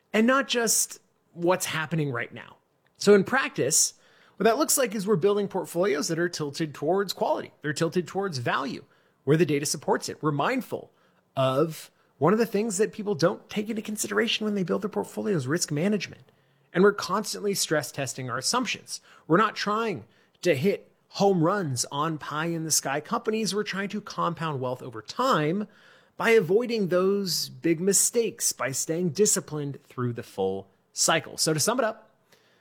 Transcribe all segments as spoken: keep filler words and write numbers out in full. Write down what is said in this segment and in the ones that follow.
and not just what's happening right now. So in practice, what that looks like is we're building portfolios that are tilted towards quality. They're tilted towards value, where the data supports it. We're mindful of one of the things that people don't take into consideration when they build their portfolios, risk management. And we're constantly stress testing our assumptions. We're not trying to hit home runs on pie in the sky companies. We're trying to compound wealth over time by avoiding those big mistakes, by staying disciplined through the full cycle. So to sum it up,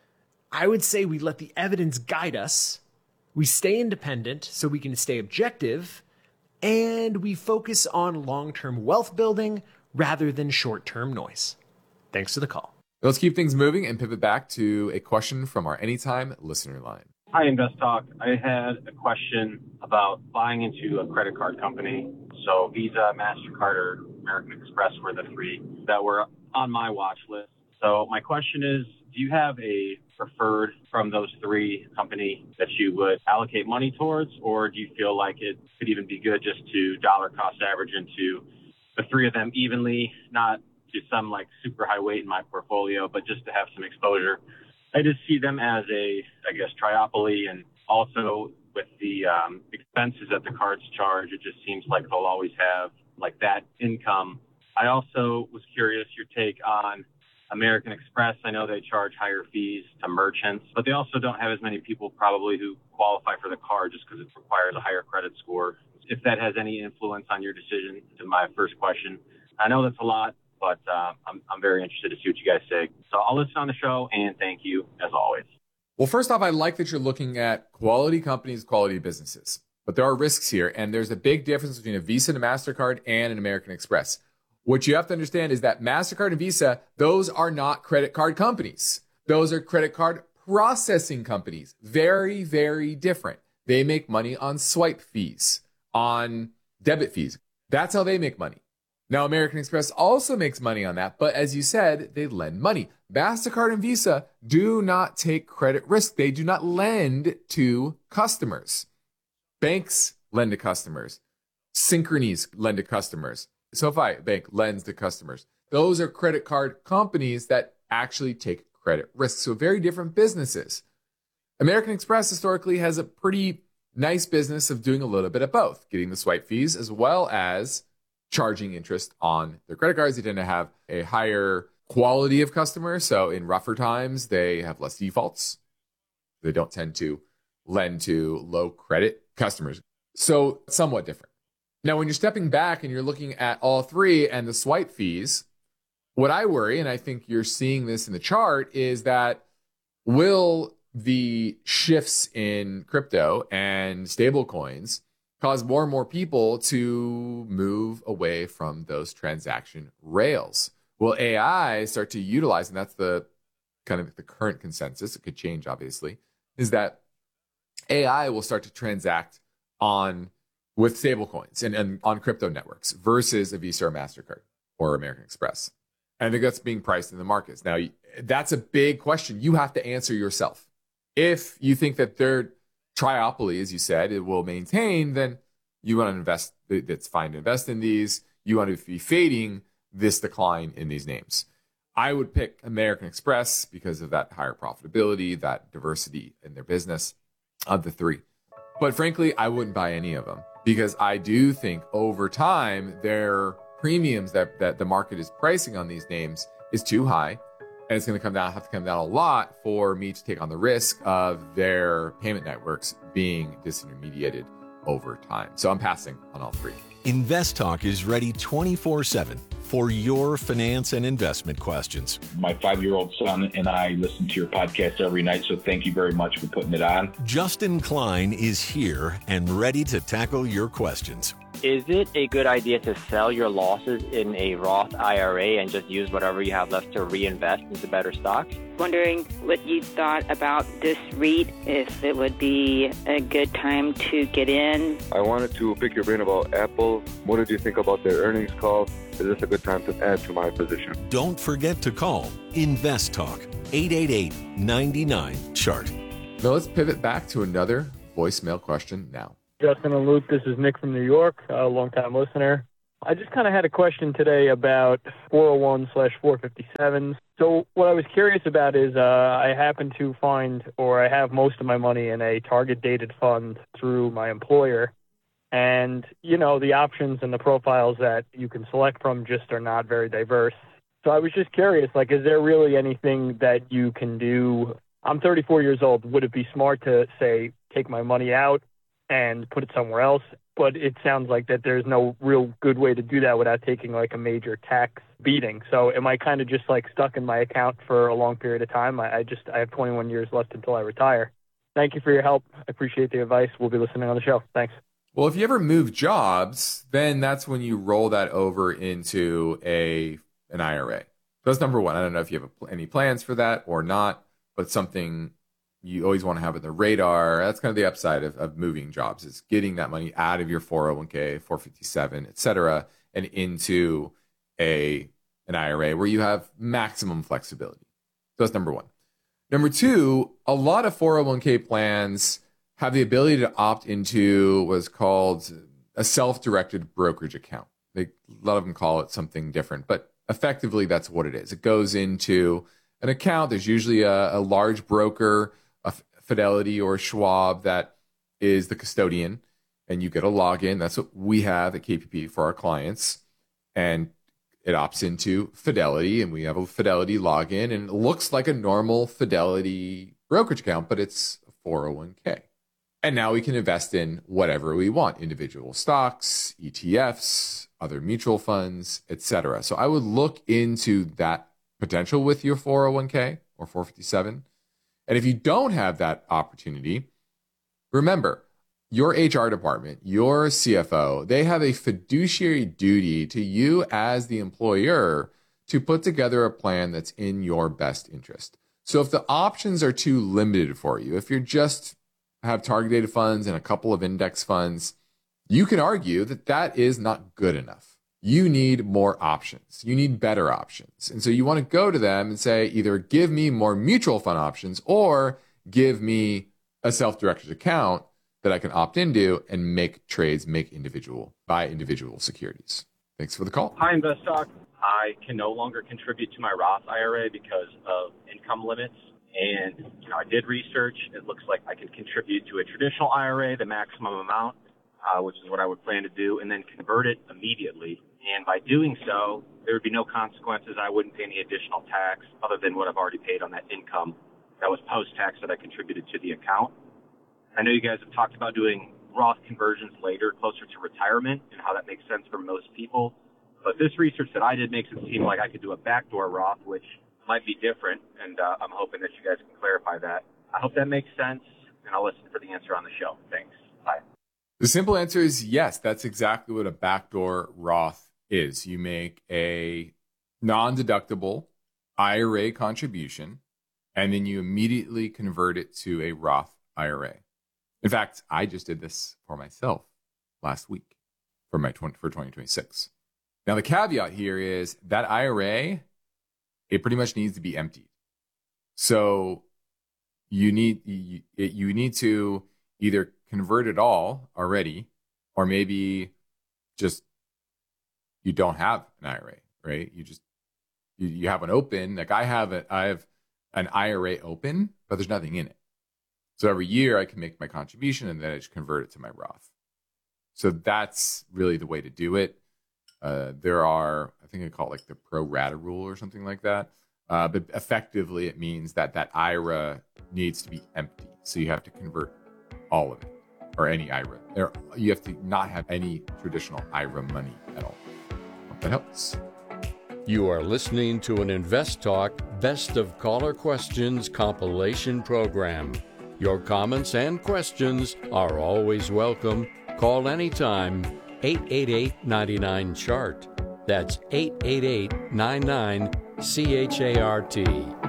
I would say we let the evidence guide us. We stay independent so we can stay objective, and we focus on long-term wealth building rather than short-term noise. Thanks for the call. Let's keep things moving and pivot back to a question from our Anytime listener line. Hi, Invest Talk. I had a question about buying into a credit card company. So Visa, MasterCard, or American Express were the three that were on my watch list. So my question is, do you have a preferred from those three company that you would allocate money towards, or do you feel like it could even be good just to dollar cost average into the three of them evenly, not to some like super high weight in my portfolio, but just to have some exposure? I just see them as a, I guess, triopoly, and also with the um, expenses that the cards charge, it just seems like they'll always have like that income. I also was curious your take on American Express. I know they charge higher fees to merchants, but they also don't have as many people probably who qualify for the card just because it requires a higher credit score. If that has any influence on your decision, to my first question. I know that's a lot, but uh, I'm, I'm very interested to see what you guys say. So I'll listen on the show, and thank you as always. Well, first off, I like that you're looking at quality companies, quality businesses, but there are risks here, and there's a big difference between a Visa and a MasterCard and an American Express. What you have to understand is that MasterCard and Visa, those are not credit card companies. Those are credit card processing companies. Very, very different. They make money on swipe fees, on debit fees. That's how they make money. Now, American Express also makes money on that, but as you said, they lend money. MasterCard and Visa do not take credit risk. They do not lend to customers. Banks lend to customers. Synchrony's lend to customers. SoFi Bank lends to customers. Those are credit card companies that actually take credit risk. So very different businesses. American Express historically has a pretty nice business of doing a little bit of both, getting the swipe fees as well as charging interest on their credit cards. They tend to have a higher quality of customer. So in rougher times, they have less defaults. They don't tend to lend to low credit customers. So somewhat different. Now, when you're stepping back and you're looking at all three and the swipe fees, what I worry, and I think you're seeing this in the chart, is that will the shifts in crypto and stable coins cause more and more people to move away from those transaction rails? Will A I start to utilize, and that's the kind of the current consensus, it could change obviously, is that A I will start to transact on with stablecoins and, and on crypto networks versus a Visa or MasterCard or American Express. And I think that's being priced in the markets. Now, that's a big question you have to answer yourself. If you think that their triopoly, as you said, it will maintain, then you want to invest. It's fine to invest in these. You want to be fading this decline in these names. I would pick American Express because of that higher profitability, that diversity in their business of the three. But frankly, I wouldn't buy any of them because I do think over time, their premiums that, that the market is pricing on these names is too high. And it's going to come down, have to come down a lot for me to take on the risk of their payment networks being disintermediated over time. So I'm passing on all three. InvestTalk is ready twenty-four seven for your finance and investment questions. My five-year-old son and I listen to your podcast every night, so thank you very much for putting it on. Justin Klein is here and ready to tackle your questions. Is it a good idea to sell your losses in a Roth I R A and just use whatever you have left to reinvest into better stocks? Wondering what you thought about this REIT, if it would be a good time to get in. I wanted to pick your brain about Apple. What did you think about their earnings call? Is this a good time to add to my position? Don't forget to call InvestTalk, eight eight eight, nine nine, chart. Now let's pivot back to another voicemail question now. Justin and Luke, this is Nick from New York, a longtime listener. I just kind of had a question today about four oh one slash four fifty-sevens. So what I was curious about is uh, I happen to find, or I have most of my money in a target-dated fund through my employer. And, you know, the options and the profiles that you can select from just are not very diverse. So I was just curious, like, is there really anything that you can do? I'm thirty-four years old. Would it be smart to, say, take my money out and put it somewhere else? But it sounds like that there's no real good way to do that without taking like a major tax beating. So am I kind of just like stuck in my account for a long period of time? I, I just, I have twenty-one years left until I retire. Thank you for your help. I appreciate the advice. We'll be listening on the show. Thanks. Well, if you ever move jobs, then that's when you roll that over into a an I R A. That's number one. I don't know if you have any plans for that or not, but something you always want to have on the radar. That's kind of the upside of, of moving jobs, is getting that money out of your four oh one k, four fifty-seven, et cetera, and into a an I R A where you have maximum flexibility. So that's number one. Number two, a lot of four oh one k plans have the ability to opt into what's called a self-directed brokerage account. They, a lot of them call it something different, but effectively that's what it is. It goes into an account. There's usually a, a large broker, a Fidelity or Schwab, that is the custodian, and you get a login. That's what we have at K P P for our clients, and it opts into Fidelity, and we have a Fidelity login, and it looks like a normal Fidelity brokerage account, but it's a four oh one k. And now we can invest in whatever we want: individual stocks, E T Fs, other mutual funds, et cetera. So I would look into that potential with your four oh one k or four fifty-seven. And if you don't have that opportunity, remember, your H R department, your C F O, they have a fiduciary duty to you as the employer to put together a plan that's in your best interest. So if the options are too limited for you, if you're just have target-dated funds and a couple of index funds, you can argue that that is not good enough. You need more options. You need better options. And so you want to go to them and say, either give me more mutual fund options or give me a self-directed account that I can opt into and make trades, make individual, buy individual securities. Thanks for the call. Hi, InvestTalk. I can no longer contribute to my Roth I R A because of income limits. And, you know, I did research. It looks like I can contribute to a traditional I R A, the maximum amount, uh, which is what I would plan to do, and then convert it immediately. And by doing so, there would be no consequences. I wouldn't pay any additional tax other than what I've already paid on that income that was post-tax that I contributed to the account. I know you guys have talked about doing Roth conversions later, closer to retirement, and how that makes sense for most people. But this research that I did makes it seem like I could do a backdoor Roth, which might be different, and uh, I'm hoping that you guys can clarify that. I hope that makes sense, and I'll listen for the answer on the show. Thanks. Bye. The simple answer is yes. That's exactly what a backdoor Roth is. You make a non-deductible I R A contribution, and then you immediately convert it to a Roth I R A. In fact, I just did this for myself last week for my twenty, for twenty twenty-six. Now, the caveat here is that I R A, it pretty much needs to be emptied. So you need you, you need to either convert it all already, or maybe just you don't have an I R A, right? You just you, you have an open. Like I have a, I have an I R A open, but there's nothing in it. So every year I can make my contribution and then I just convert it to my Roth. So that's really the way to do it. Uh, there are, I think I call it like the pro rata rule or something like that. Uh, but effectively it means that that I R A needs to be empty. So you have to convert all of it, or any I R A. There, you have to not have any traditional I R A money at all. Hope that helps. You are listening to an InvestTalk Best of Caller Questions compilation program. Your comments and questions are always welcome. Call anytime, eight eight eight, nine nine, C H A R T. That's eight eight eight, nine nine, C H A R T.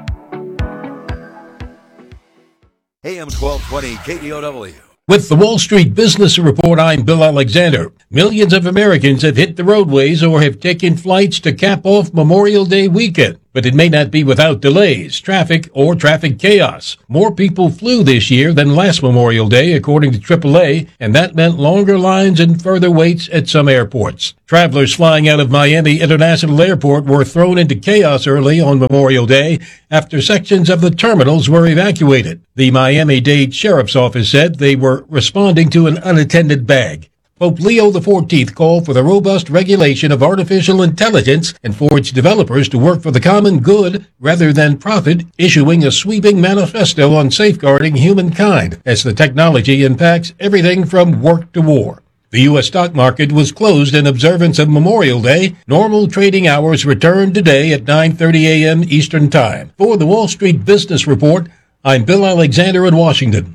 A M twelve twenty K D O W. With the Wall Street Business Report, I'm Bill Alexander. Millions of Americans have hit the roadways or have taken flights to cap off Memorial Day weekend. but it may not be without delays, traffic, or traffic chaos. More people flew this year than last Memorial Day, according to triple A, and that meant longer lines and further waits at some airports. Travelers flying out of Miami International Airport were thrown into chaos early on Memorial Day after sections of the terminals were evacuated. The Miami-Dade Sheriff's Office said they were responding to an unattended bag. Pope Leo the fourteenth called for the robust regulation of artificial intelligence and for its developers to work for the common good rather than profit, issuing a sweeping manifesto on safeguarding humankind as the technology impacts everything from work to war. The U S stock market was closed in observance of Memorial Day. Normal trading hours returned today at nine thirty a.m. Eastern Time. For the Wall Street Business Report, I'm Bill Alexander in Washington.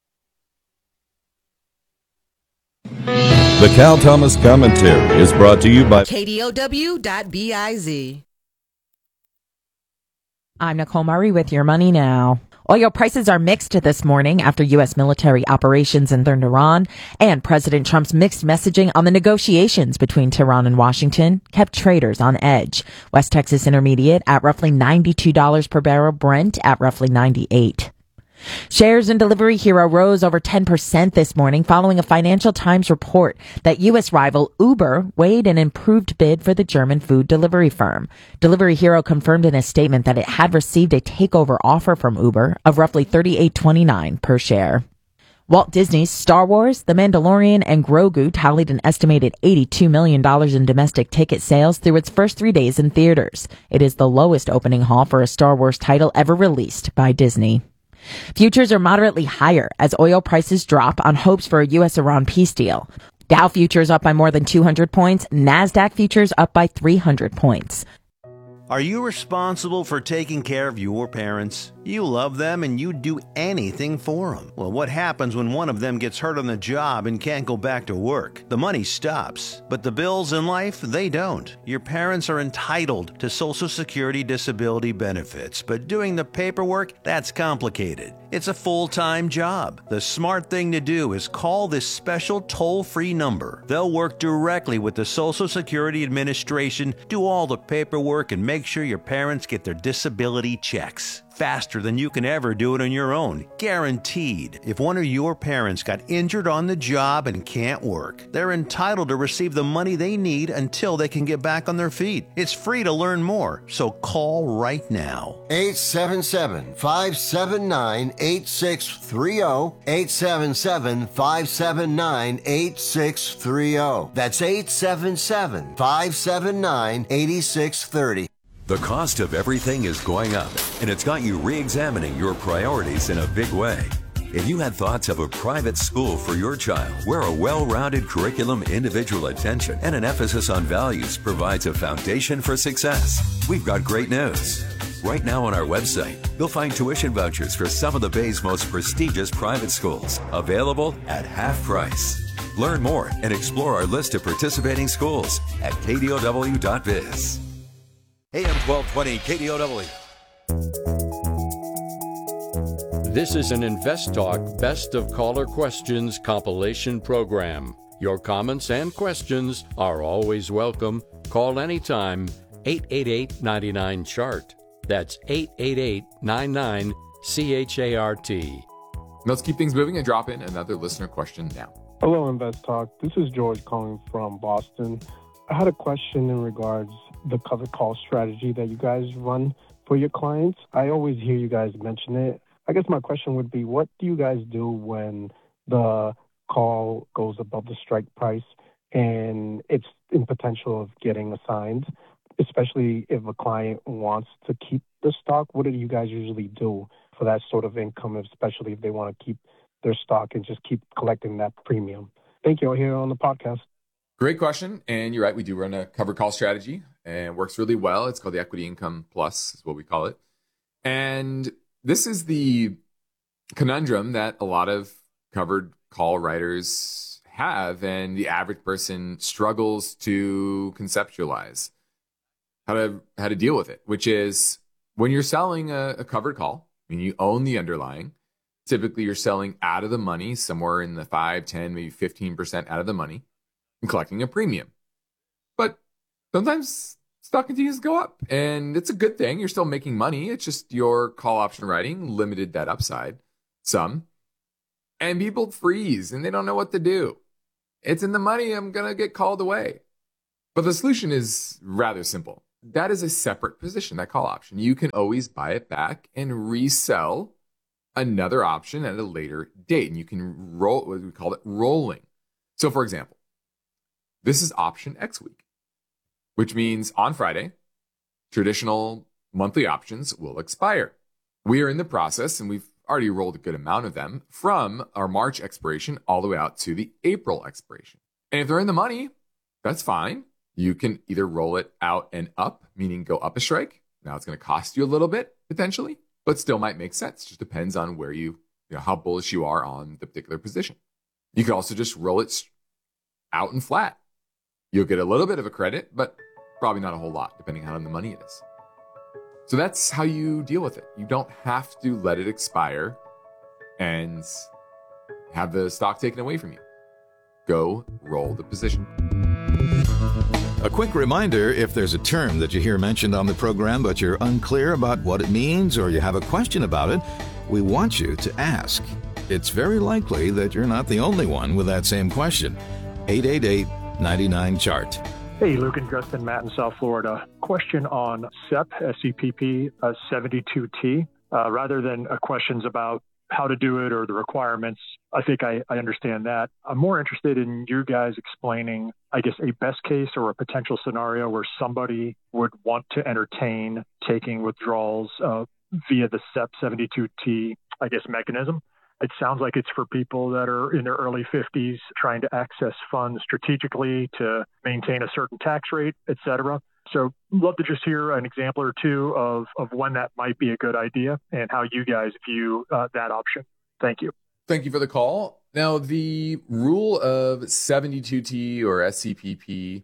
The Cal Thomas Commentary is brought to you by K D O W dot biz. I'm Nicole Murray with Your Money Now. Oil prices are mixed this morning after U S military operations in Tehran, and President Trump's mixed messaging on the negotiations between Tehran and Washington kept traders on edge. West Texas Intermediate at roughly ninety-two dollars per barrel, Brent at roughly ninety-eight dollars. Shares in Delivery Hero rose over ten percent this morning following a Financial Times report that U S rival Uber weighed an improved bid for the German food delivery firm. Delivery Hero confirmed in a statement that it had received a takeover offer from Uber of roughly thirty-eight twenty-nine per share. Walt Disney's Star Wars, The Mandalorian, and Grogu tallied an estimated eighty-two million dollars in domestic ticket sales through its first three days in theaters. It is the lowest opening haul for a Star Wars title ever released by Disney. Futures are moderately higher as oil prices drop on hopes for a U S Iran peace deal. Dow futures up by more than two hundred points, NASDAQ futures up by three hundred points. Are you responsible for taking care of your parents? You love them and you'd do anything for them. Well, what happens when one of them gets hurt on the job and can't go back to work? The money stops, but the bills in life, they don't. Your parents are entitled to Social Security disability benefits, but doing the paperwork, that's complicated. It's a full-time job. The smart thing to do is call this special toll-free number. They'll work directly with the Social Security Administration, do all the paperwork, and make sure your parents get their disability checks. Faster than you can ever do it on your own. Guaranteed. If one of your parents got injured on the job and can't work, they're entitled to receive the money they need until they can get back on their feet. It's free to learn more, so call right now. eight seven seven, five seven nine, eight six three zero. eight seven seven, five seven nine, eight six three zero. That's eight seven seven, five seven nine, eight six three zero. The cost of everything is going up, and it's got you re-examining your priorities in a big way. If you had thoughts of a private school for your child, where a well-rounded curriculum, individual attention, and an emphasis on values provides a foundation for success, we've got great news. Right now on our website, you'll find tuition vouchers for some of the Bay's most prestigious private schools, available at half price. Learn more and explore our list of participating schools at K D O W dot biz. A M twelve twenty K D O W. This is an Invest Talk Best of Caller Questions compilation program. Your comments and questions are always welcome. Call anytime, eight eight eight, nine nine, C H A R T. That's eight eight eight, nine nine, C H A R T. Let's keep things moving and drop in another listener question now. Hello, Invest Talk. This is George calling from Boston. I had a question in regards the covered call strategy that you guys run for your clients. I always hear you guys mention it. I guess my question would be, what do you guys do when the call goes above the strike price and it's in potential of getting assigned, especially if a client wants to keep the stock? What do you guys usually do for that sort of income, especially if they want to keep their stock and just keep collecting that premium? Thank you. I'll hear on the podcast. Great question. And you're right. We do run a covered call strategy and it works really well. It's called the Equity Income Plus is what we call it. And this is the conundrum that a lot of covered call writers have and the average person struggles to conceptualize how to how to deal with it, which is when you're selling a, a covered call, I mean, you own the underlying. Typically, you're selling out of the money, somewhere in the five, ten, maybe fifteen percent out of the money and collecting a premium. But sometimes stock continues to go up. And it's a good thing. You're still making money. It's just your call option writing limited that upside some. And people freeze and they don't know what to do. It's in the money. I'm going to get called away. But the solution is rather simple. That is a separate position, that call option. You can always buy it back and resell another option at a later date. And you can roll, what we call it, rolling. So for example, this is option X week, which means on Friday, traditional monthly options will expire. We are in the process, and we've already rolled a good amount of them from our March expiration all the way out to the April expiration. And if they're in the money, that's fine. You can either roll it out and up, meaning go up a strike. Now it's going to cost you a little bit potentially, but still might make sense. Just depends on where you, you know, how bullish you are on the particular position. You could also just roll it out and flat. You'll get a little bit of a credit, but probably not a whole lot, depending on how the money it is. So that's how you deal with it. You don't have to let it expire and have the stock taken away from you. Go roll the position. A quick reminder, if there's a term that you hear mentioned on the program but you're unclear about what it means or you have a question about it, we want you to ask. It's very likely that you're not the only one with that same question. eight eight eight, nine nine, C H A R T. Hey, Luke and Justin, Matt in South Florida. Question on S E P, S E P P uh, seventy-two T. Uh, rather than uh, questions about how to do it or the requirements, I think I, I understand that. I'm more interested in you guys explaining, I guess, a best case or a potential scenario where somebody would want to entertain taking withdrawals uh, via the S E P seventy-two T, I guess, mechanism. It sounds like it's for people that are in their early fifties trying to access funds strategically to maintain a certain tax rate, et cetera. So love to just hear an example or two of, of when that might be a good idea and how you guys view uh, that option. Thank you. Thank you for the call. Now, the rule of seventy-two T or S C P P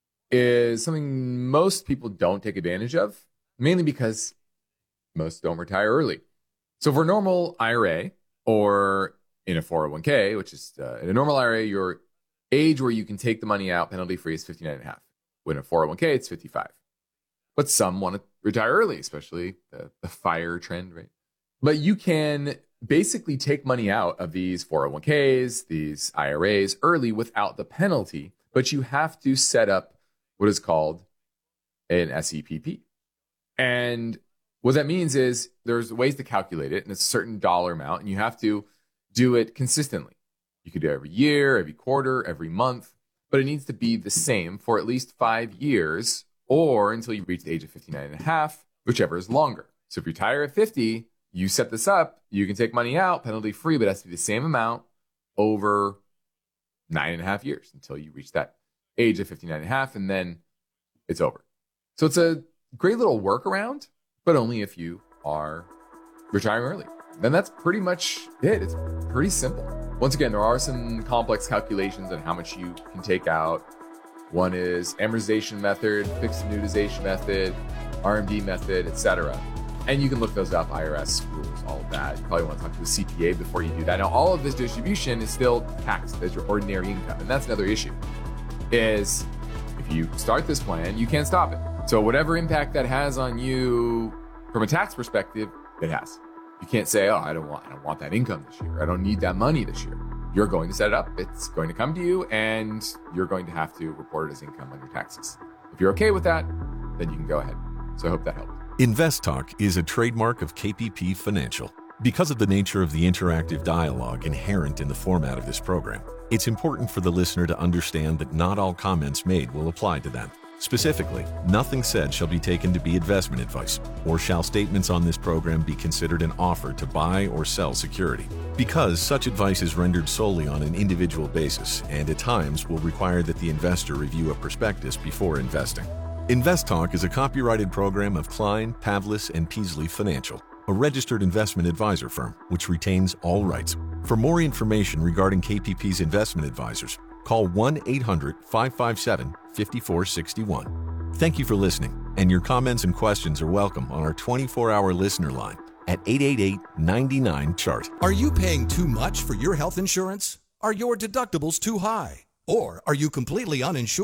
is something most people don't take advantage of, mainly because most don't retire early. So for a normal I R A, or in a four oh one k, which is uh, in a normal I R A, your age where you can take the money out penalty-free is fifty-nine and a half. When a four oh one k, it's fifty-five. But some want to retire early, especially the, the FIRE trend, right? But you can basically take money out of these four oh one k's, these I R As early without the penalty, but you have to set up what is called an S E P P. And what that means is there's ways to calculate it, and it's a certain dollar amount, and you have to do it consistently. You could do it every year, every quarter, every month, but it needs to be the same for at least five years or until you reach the age of fifty-nine and a half, whichever is longer. So if you retire at fifty, you set this up, you can take money out penalty free, but it has to be the same amount over nine and a half years until you reach that age of fifty-nine and a half, and then it's over. So it's a great little workaround, but only if you are retiring early. Then that's pretty much it. It's pretty simple. Once again, there are some complex calculations on how much you can take out. One is amortization method, fixed annuitization method, R M D method, et cetera. And you can look those up, I R S rules, all of that. You probably want to talk to a C P A before you do that. Now, all of this distribution is still taxed as your ordinary income. And that's another issue, is if you start this plan, you can't stop it. So whatever impact that has on you from a tax perspective, it has. You can't say, oh, I don't want, I don't want that income this year. I don't need that money this year. You're going to set it up. It's going to come to you, and you're going to have to report it as income on your taxes. If you're okay with that, then you can go ahead. So I hope that helped. InvestTalk is a trademark of K P P Financial. Because of the nature of the interactive dialogue inherent in the format of this program, it's important for the listener to understand that not all comments made will apply to them. Specifically, nothing said shall be taken to be investment advice, or shall statements on this program be considered an offer to buy or sell security. Because such advice is rendered solely on an individual basis and at times will require that the investor review a prospectus before investing. InvestTalk is a copyrighted program of Klein, Pavlis, and Peasley Financial, a registered investment advisor firm which retains all rights. For more information regarding K P P's investment advisors, call one eight hundred, five five seven, five four six one. Thank you for listening, and your comments and questions are welcome on our twenty-four hour listener line at eight eight eight, nine nine, C H A R T. Are you paying too much for your health insurance? Are your deductibles too high? Or are you completely uninsured?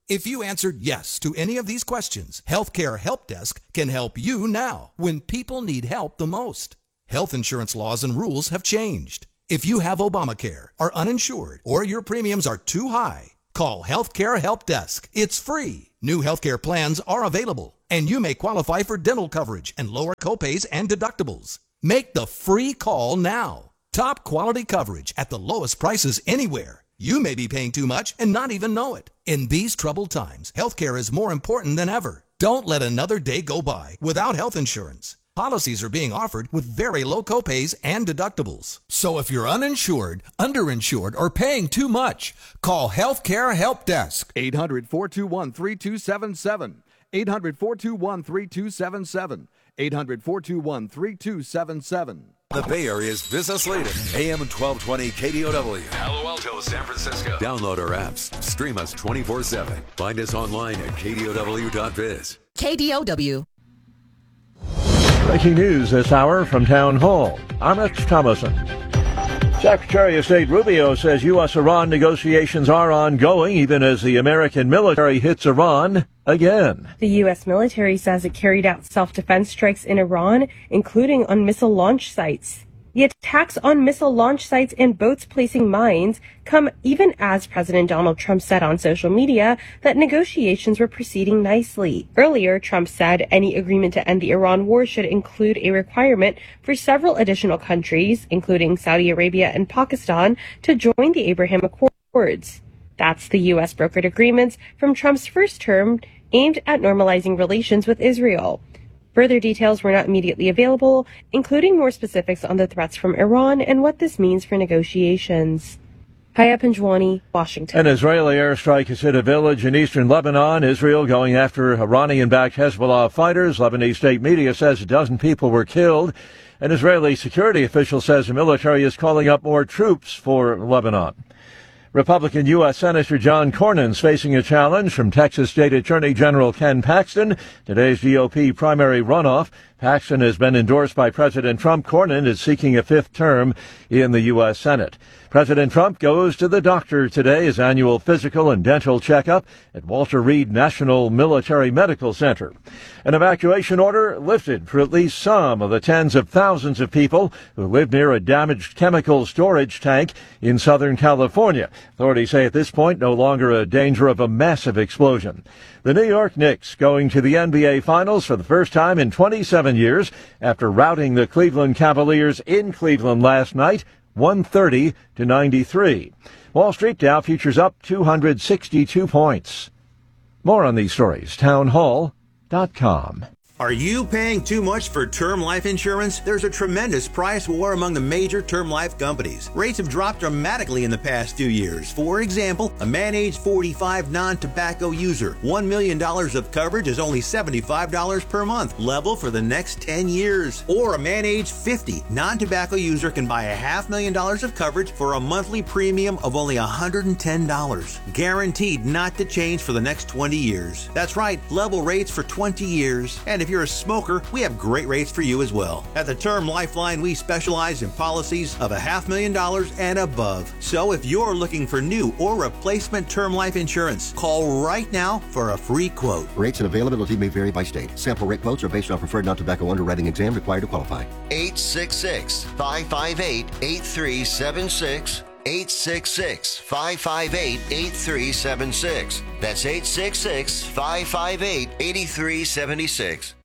If you answered yes to any of these questions, Healthcare Help Desk can help you now when people need help the most. Health insurance laws and rules have changed. If you have Obamacare, are uninsured, or your premiums are too high, call Healthcare Help Desk. It's free. New healthcare plans are available, and you may qualify for dental coverage and lower copays and deductibles. Make the free call now. Top quality coverage at the lowest prices anywhere. You may be paying too much and not even know it. In these troubled times, healthcare is more important than ever. Don't let another day go by without health insurance. Policies are being offered with very low copays and deductibles. So if you're uninsured, underinsured, or paying too much, call Healthcare Help Desk. eight hundred, four two one, three two seven seven. eight hundred, four two one, three two seven seven. eight hundred, four two one, three two seven seven. The Bay Area's business leader, A M twelve twenty K D O W. Palo Alto, San Francisco. Download our apps. Stream us twenty-four seven. Find us online at K D O W dot biz. K D O W. Breaking news this hour from Town Hall. I'm Rich Thomason. Secretary of State Rubio says U S Iran negotiations are ongoing even as the American military hits Iran again. The U S military says it carried out self-defense strikes in Iran, including on missile launch sites. The attacks on missile launch sites and boats placing mines come even as President Donald Trump said on social media that negotiations were proceeding nicely. Earlier, Trump said any agreement to end the Iran war should include a requirement for several additional countries, including Saudi Arabia and Pakistan, to join the Abraham Accords. That's the U S brokered agreements from Trump's first term aimed at normalizing relations with Israel. Further details were not immediately available, including more specifics on the threats from Iran and what this means for negotiations. Haya Panjwani, Washington. An Israeli airstrike has hit a village in eastern Lebanon. Israel going after Iranian-backed Hezbollah fighters. Lebanese state media says a dozen people were killed. An Israeli security official says the military is calling up more troops for Lebanon. Republican U S Senator John Cornyn's facing a challenge from Texas State Attorney General Ken Paxton. Today's G O P primary runoff. Paxton has been endorsed by President Trump. Cornyn is seeking a fifth term in the U S Senate. President Trump goes to the doctor today, his annual physical and dental checkup at Walter Reed National Military Medical Center. An evacuation order lifted for at least some of the tens of thousands of people who live near a damaged chemical storage tank in Southern California. Authorities say at this point no longer a danger of a massive explosion. The New York Knicks going to the N B A Finals for the first time in twenty-seven years after routing the Cleveland Cavaliers in Cleveland last night, one thirty to ninety-three. Wall Street Dow futures up two hundred sixty-two points. More on these stories, town hall dot com. Are you paying too much for term life insurance? There's a tremendous price war among the major term life companies. Rates have dropped dramatically in the past few years. For example, a man age forty-five non-tobacco user, one million dollars of coverage is only seventy-five dollars per month, level for the next ten years. Or a man age fifty non-tobacco user can buy a half million dollars of coverage for a monthly premium of only one hundred ten dollars. Guaranteed not to change for the next twenty years. That's right, level rates for twenty years. And if you're a smoker, we have great rates for you as well. At the Term Lifeline, we specialize in policies of a half million dollars and above. So if you're looking for new or replacement term life insurance, call right now for a free quote. Rates and availability may vary by state. Sample rate quotes are based on preferred non-tobacco underwriting exam required to qualify. eight six six, five five eight, eight three seven six. eight six six, five five eight, eight three seven six. That's eight six six, five five eight, eight three seven six.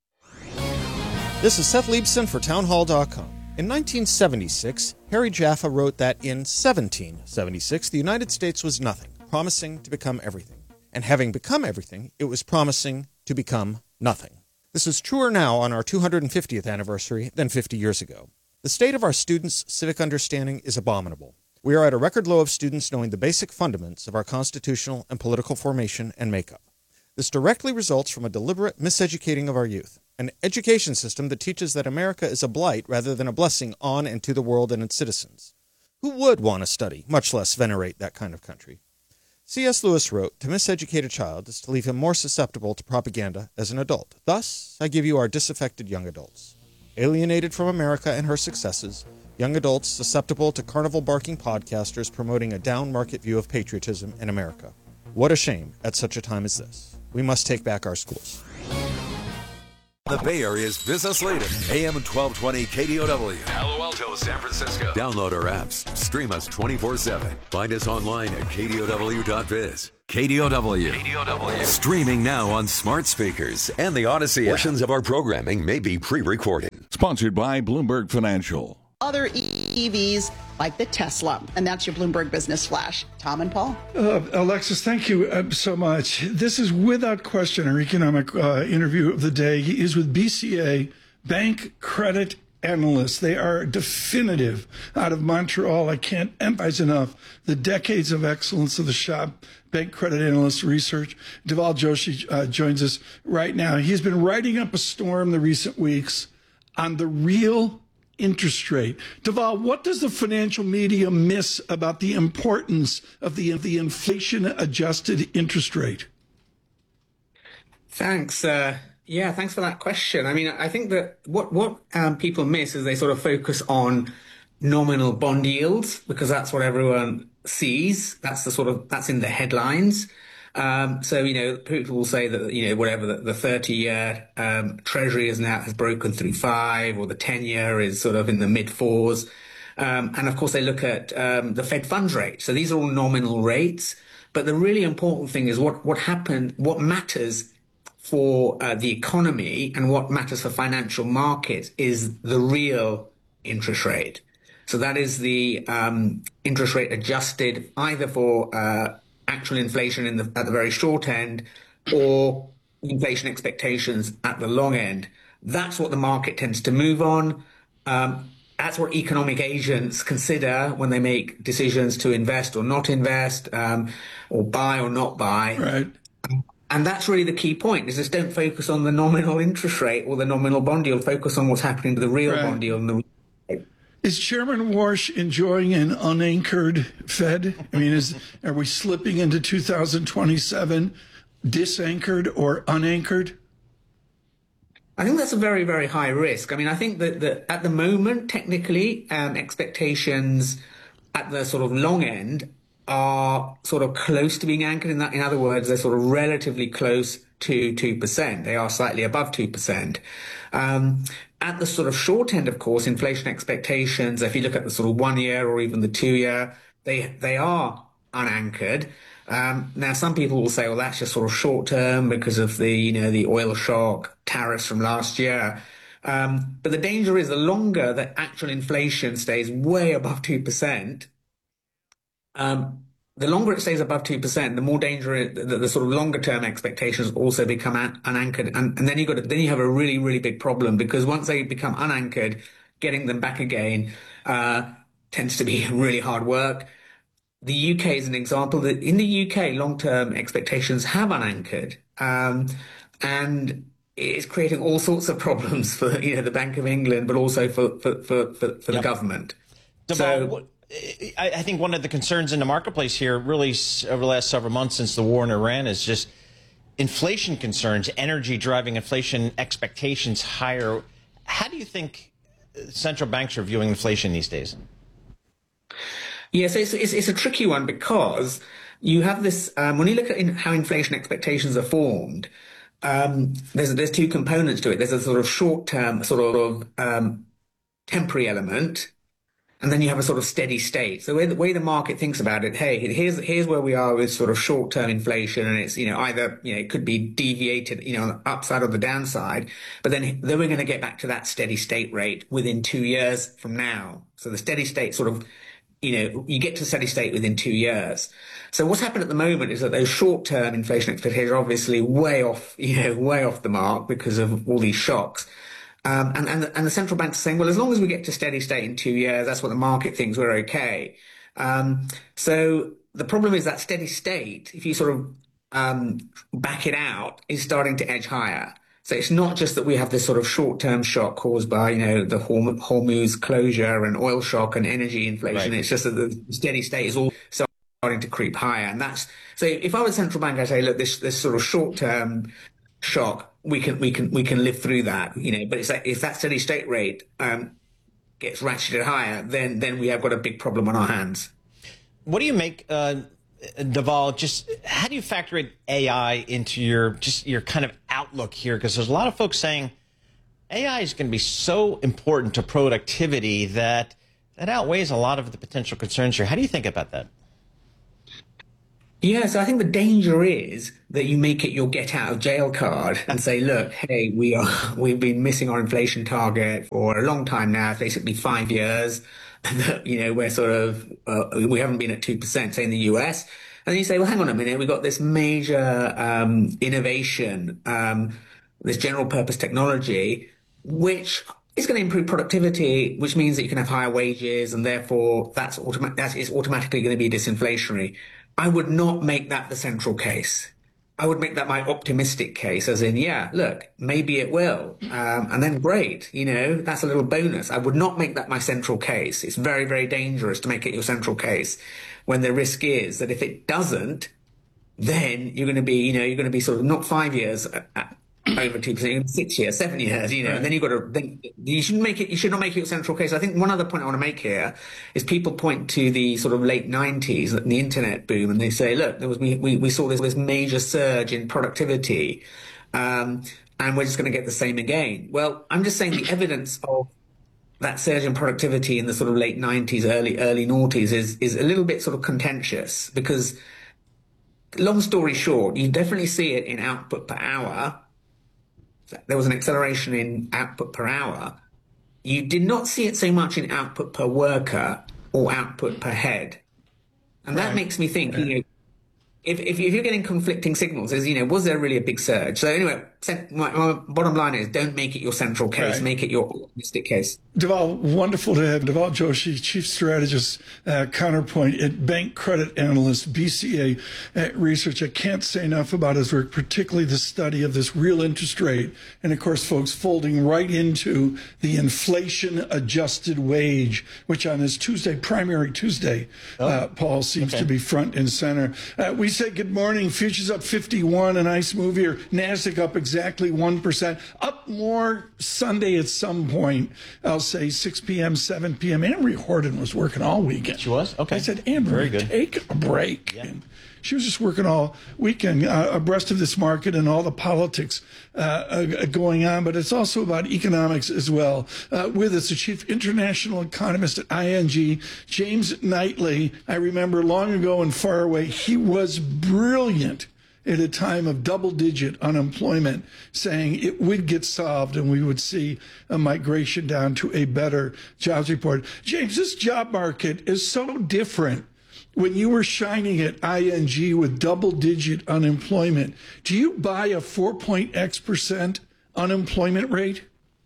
This is Seth Liebson for town hall dot com. In nineteen seventy-six, Harry Jaffa wrote that in seventeen seventy-six, the United States was nothing, promising to become everything. And having become everything, it was promising to become nothing. This is truer now on our two hundred fiftieth anniversary than fifty years ago. The state of our students' civic understanding is abominable. We are at a record low of students knowing the basic fundaments of our constitutional and political formation and makeup. This directly results from a deliberate miseducating of our youth, an education system that teaches that America is a blight rather than a blessing on and to the world and its citizens. Who would want to study, much less venerate that kind of country? C S Lewis wrote, to miseducate a child is to leave him more susceptible to propaganda as an adult. Thus, I give you our disaffected young adults. Alienated from America and her successes, young adults susceptible to carnival-barking podcasters promoting a down-market view of patriotism in America. What a shame at such a time as this. We must take back our schools. The Bay Area's business leader, A M twelve twenty K D O W. Palo Alto, San Francisco. Download our apps. Stream us twenty-four seven. Find us online at K D O W dot biz. K D O W. K D O W. Streaming now on smart speakers and the Odyssey app. Portions of our programming may be pre-recorded. Sponsored by Bloomberg Financial. Other E Vs like the Tesla. And that's your Bloomberg Business Flash. Tom and Paul. Uh, Alexis, thank you uh, so much. This is without question our economic uh, interview of the day. He is with B C A, Bank Credit Analysts. They are definitive out of Montreal. I can't emphasize enough the decades of excellence of the shop. Bank Credit Analyst Research. Deval Joshi uh, joins us right now. He's been writing up a storm the recent weeks on the real interest rate. Deval, what does the financial media miss about the importance of the, the inflation-adjusted interest rate? Thanks. Uh, yeah, thanks for that question. I mean, I think that what, what um, people miss is they sort of focus on nominal bond yields because that's what everyone sees. That's the sort of, that's in the headlines. Um, so, you know, people will say that, you know, whatever the, the thirty year, um, treasury is now has broken through five, or the ten year is sort of in the mid fours. Um, and of course they look at, um, the Fed funds rate. So these are all nominal rates. But the really important thing is what, what happened, what matters for uh, the economy and what matters for financial markets is the real interest rate. So that is the, um, interest rate adjusted either for, uh, actual inflation in the, at the very short end or inflation expectations at the long end. That's what the market tends to move on. Um, that's what economic agents consider when they make decisions to invest or not invest, um, or buy or not buy. Right. And that's really the key point, is just don't focus on the nominal interest rate or the nominal bond yield. Focus on what's happening to the real Right. bond yield and the Is Chairman Warsh enjoying an unanchored Fed? I mean, is are we slipping into two thousand twenty-seven disanchored or unanchored? I think that's a very, very high risk. I mean, I think that, that at the moment, technically, um, expectations at the sort of long end are sort of close to being anchored. In that, in other words, they're sort of relatively close to two percent. They are slightly above two percent. Um, At the sort of short end, of course, inflation expectations, if you look at the sort of one year or even the two year, they they are unanchored. Um, now, some people will say, well, that's just sort of short term because of the, you know, the oil shock, tariffs from last year. Um, but the danger is the longer that actual inflation stays way above two percent, um, the longer it stays above two percent, the more danger it, the, the sort of longer term expectations also become un- unanchored. And, and then you got to, then you have a really, really big problem, because once they become unanchored, getting them back again, uh, tends to be really hard work. The U K is an example that in the U K, long-term expectations have unanchored. Um, and it's creating all sorts of problems for, you know, the Bank of England, but also for, for, for, for, for yep. the government. Deval, so, what- I think one of the concerns in the marketplace here, really over the last several months since the war in Iran, is just inflation concerns, energy driving inflation expectations higher. How do you think central banks are viewing inflation these days? Yes, it's, it's, it's a tricky one, because you have this, um, when you look at in how inflation expectations are formed, um, there's, there's two components to it. There's a sort of short-term, sort of um, temporary element, and then you have a sort of steady state. So the way the, way the market thinks about it, hey, here's here's where we are with sort of short-term inflation, and it's, you know, either, you know, it could be deviated, you know, on the upside or the downside, but then then we're going to get back to that steady state rate within two years from now. So the steady state sort of, you know, you get to steady state within two years. So what's happened at the moment is that those short-term inflation expectations are obviously way off, you know, way off the mark because of all these shocks. Um, and, and, and the central banks are saying, well, as long as we get to steady state in two years, that's what the market thinks, we're okay. Um, so the problem is that steady state, if you sort of um, back it out, is starting to edge higher. So it's not just that we have this sort of short-term shock caused by, you know, the Hormuz closure and oil shock and energy inflation. Right. It's just that the steady state is all starting to creep higher. And that's, so if I was a central bank, I'd say, look, this, this sort of short-term shock, we can we can we can live through that, you know. But it's like, if that steady state rate um, gets ratcheted higher, then then we have got a big problem on our hands. What do you make uh, Deval, just how do you factor in A I into your just your kind of outlook here? Because there's a lot of folks saying A I is going to be so important to productivity that that outweighs a lot of the potential concerns here. How do you think about that? Yeah, so I think the danger is that you make it your get out of jail card and say, look, hey, we are, we've been missing our inflation target for a long time now, it's basically five years. You know, we're sort of, uh, we haven't been at two percent, say in the U S. And then you say, well, hang on a minute, we've got this major um, innovation, um, this general purpose technology, which is going to improve productivity, which means that you can have higher wages, and therefore that's automa- that is automatically going to be disinflationary. I would not make that the central case. I would make that my optimistic case, as in, yeah, look, maybe it will. Um, and then great, you know, that's a little bonus. I would not make that my central case. It's very, very dangerous to make it your central case when the risk is that if it doesn't, then you're going to be, you know, you're going to be sort of not five years at, over two percent, six years, seven years, you know, right. And then you've got to, then you shouldn't make it, you should not make it your central case. I think one other point I want to make here is people point to the sort of late nineties, the internet boom, and they say, look, there was, we, we, we saw this, this major surge in productivity, um, and we're just going to get the same again. Well, I'm just saying the evidence of that surge in productivity in the sort of late nineties, early, early noughties is, is a little bit sort of contentious because, long story short, you definitely see it in output per hour. There was an acceleration in output per hour. You did not see it so much in output per worker or output per head. And that right. makes me think, you know, if, if you're getting conflicting signals, is, you know, was there really a big surge? So anyway, my, my bottom line is don't make it your central case, right. make it your optimistic case. Deval, wonderful to have Deval Joshi, Chief Strategist, uh, Counterpoint at Bank Credit Analyst, B C A uh, Research. I can't say enough about his work, particularly the study of this real interest rate. And of course, folks, folding right into the inflation-adjusted wage, which on this Tuesday, Primary Tuesday, oh. uh, Paul, seems okay. to be front and center. Uh, we say good morning. Futures up fifty-one, a nice move here. NASDAQ up exactly one percent. Up more Sunday at some point. I'll say six p.m., seven p.m. Amory Horton was working all weekend. She was? Okay. I said, Amory, Very good. take a break. Yeah. And she was just working all weekend uh, abreast of this market and all the politics uh, uh, going on. But it's also about economics as well. Uh, with us, the chief international economist at I N G, James Knightley. I remember long ago and far away, he was brilliant at a time of double-digit unemployment, saying it would get solved and we would see a migration down to a better jobs report. James, this job market is so different. When you were shining at I N G with double-digit unemployment, do you buy a four point X percent unemployment rate?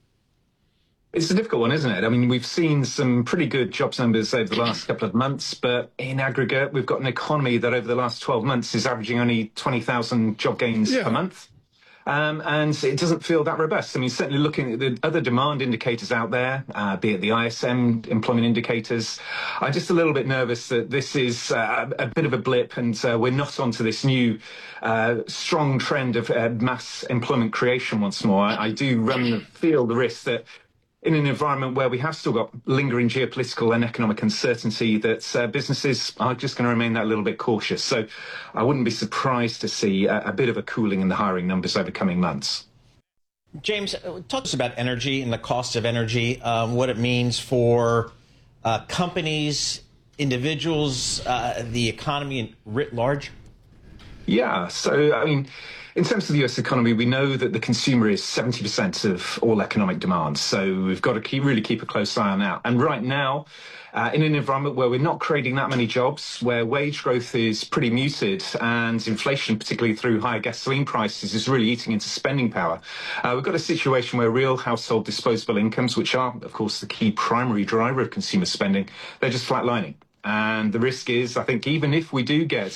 It's a difficult one, isn't it? I mean, we've seen some pretty good jobs numbers over the last couple of months, but in aggregate, we've got an economy that over the last twelve months is averaging only twenty thousand job gains yeah. per month. Um, and it doesn't feel that robust. I mean, certainly looking at the other demand indicators out there, uh, be it the I S M employment indicators, I'm just a little bit nervous that this is uh, a bit of a blip and uh, we're not onto this new uh, strong trend of uh, mass employment creation once more. I, I do run the, feel the risk that in an environment where we have still got lingering geopolitical and economic uncertainty, that uh, businesses are just going to remain that little bit cautious. So I wouldn't be surprised to see a, a bit of a cooling in the hiring numbers over coming months. James, talk to us about energy and the cost of energy, um, what it means for uh, companies, individuals, uh, the economy writ large. Yeah, so, I mean, in terms of the U S economy, we know that the consumer is seventy percent of all economic demand. So we've got to keep, really keep a close eye on that. And right now, uh, in an environment where we're not creating that many jobs, where wage growth is pretty muted and inflation, particularly through higher gasoline prices, is really eating into spending power, uh, we've got a situation where real household disposable incomes, which are, of course, the key primary driver of consumer spending, they're just flatlining. And the risk is, I think, even if we do get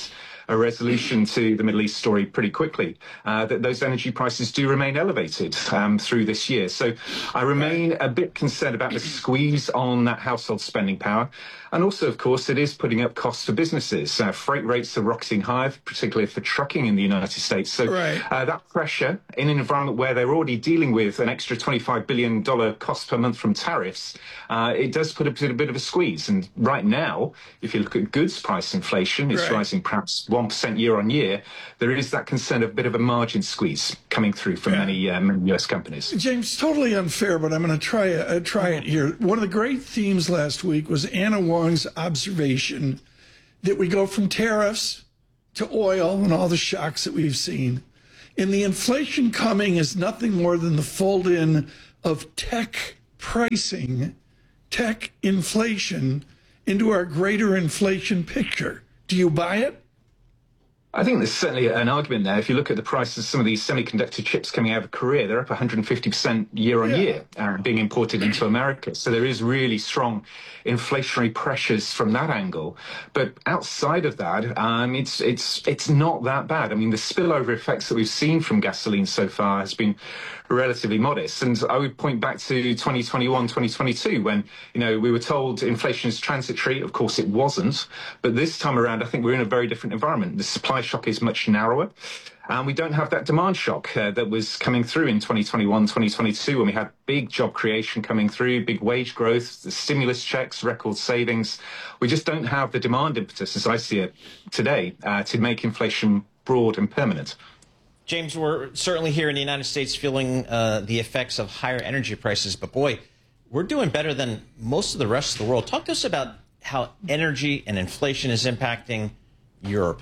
a resolution to the Middle East story pretty quickly, uh, that those energy prices do remain elevated um, through this year. So I remain a bit concerned about the squeeze on that household spending power. And also, of course, it is putting up costs for businesses. Uh, freight rates are rocketing high, particularly for trucking in the United States. So right. uh, that pressure in an environment where they're already dealing with an extra twenty-five billion dollars cost per month from tariffs, uh, it does put a bit, a bit of a squeeze. And right now, if you look at goods price inflation, it's right. rising perhaps one percent year on year. There is that concern of a bit of a margin squeeze coming through from yeah. many um, U S companies. James, totally unfair, but I'm going to try, uh, try it here. One of the great themes last week was Anna Wong's observation that we go from tariffs to oil and all the shocks that we've seen. And the inflation coming is nothing more than the fold-in of tech pricing, tech inflation into our greater inflation picture. Do you buy it? I think there's certainly an argument there. If you look at the prices of some of these semiconductor chips coming out of Korea, they're up one hundred fifty percent year on yeah. year uh, being imported into America. So there is really strong inflationary pressures from that angle. But outside of that, um, it's it's it's not that bad. I mean, the spillover effects that we've seen from gasoline so far has been relatively modest. And I would point back to twenty twenty-one, twenty twenty-two, when, you know, we were told inflation is transitory. Of course, it wasn't. But this time around, I think we're in a very different environment. The supply shock is much narrower. And we don't have that demand shock uh, that was coming through in twenty twenty-one, twenty twenty-two, when we had big job creation coming through, big wage growth, the stimulus checks, record savings. We just don't have the demand impetus, as I see it today, uh, to make inflation broad and permanent. James, we're certainly here in the United States feeling uh, the effects of higher energy prices, but boy, we're doing better than most of the rest of the world. Talk to us about how energy and inflation is impacting Europe.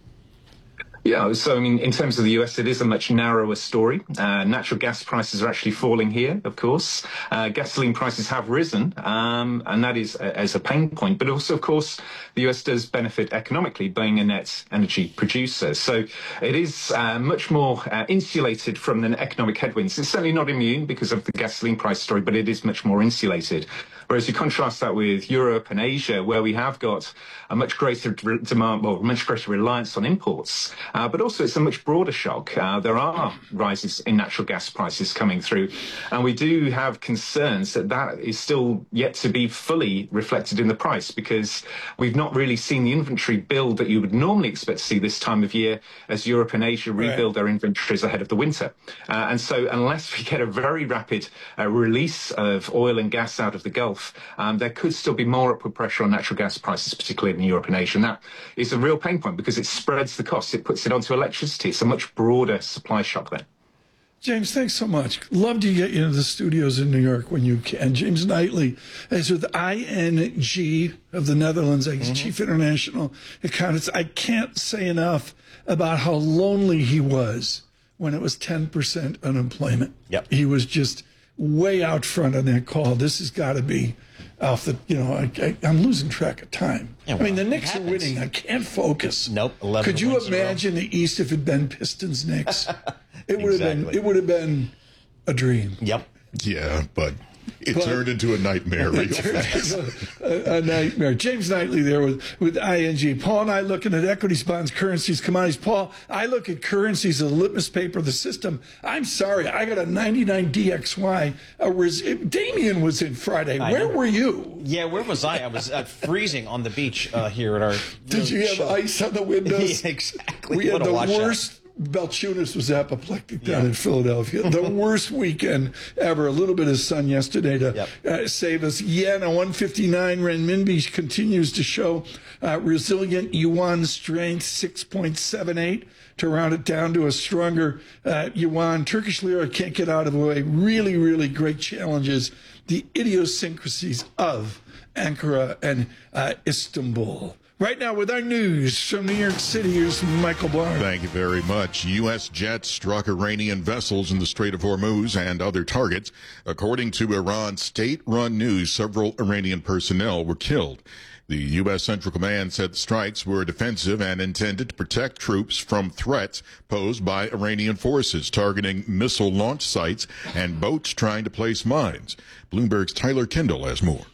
Yeah, so I mean, in terms of the U S, it is a much narrower story. Uh, natural gas prices are actually falling here, of course. Uh, gasoline prices have risen, um, and that is a, as a pain point. But also, of course, the U S does benefit economically, being a net energy producer. So it is uh, much more uh, insulated from the economic headwinds. It's certainly not immune because of the gasoline price story, but it is much more insulated. Whereas you contrast that with Europe and Asia, where we have got a much greater demand, well, much greater reliance on imports. Uh, but also it's a much broader shock. Uh, there are rises in natural gas prices coming through. And we do have concerns that that is still yet to be fully reflected in the price, because we've not really seen the inventory build that you would normally expect to see this time of year as Europe and Asia rebuild right. their inventories ahead of the winter. Uh, and so unless we get a very rapid uh, release of oil and gas out of the Gulf, Um, there could still be more upward pressure on natural gas prices, particularly in Europe and Asia. And that is a real pain point because it spreads the cost. It puts it onto electricity. It's a much broader supply shock there. James, thanks so much. Love to get you into the studios in New York when you can. James Knightley is with I N G of the Netherlands, like mm-hmm. Chief International Accountants. I can't say enough about how lonely he was when it was ten percent unemployment. Yep. He was just way out front on that call. This has got to be off the, you know, I, I, I'm losing track of time. Yeah, well, I mean, the Knicks are winning. I can't focus. Nope. eleven Could you imagine the East if it had been Pistons Knicks? It would exactly. have been, it would have been a dream. Yep. Yeah, but it but, turned into a nightmare real fast. A, a nightmare. James Knightley there with, with I N G. Paul and I looking at equities, bonds, currencies, commodities. Paul, I look at currencies as a litmus paper of the system. I'm sorry, I got a ninety-nine D X Y. A res- Damien was in Friday. I where know. were you? Yeah, where was I? I was uh, freezing on the beach uh, here at our... Did you have show. ice on the windows? Yeah, exactly. We had the worst... Out. Balchunas was apoplectic down yeah. in Philadelphia. The worst weekend ever. A little bit of sun yesterday to yep. uh, save us. Yen on one fifty-nine. Renminbi continues to show uh, resilient yuan strength, six point seven eight to round it down to a stronger uh, yuan. Turkish lira can't get out of the way. Really, really great challenges. The idiosyncrasies of Ankara and uh, Istanbul. Right now with our news from New York City, here's Michael Barr. Thank you very much. U S jets struck Iranian vessels in the Strait of Hormuz and other targets. According to Iran state-run news, several Iranian personnel were killed. The U S Central Command said the strikes were defensive and intended to protect troops from threats posed by Iranian forces targeting missile launch sites and boats trying to place mines. Bloomberg's Tyler Kendall has more.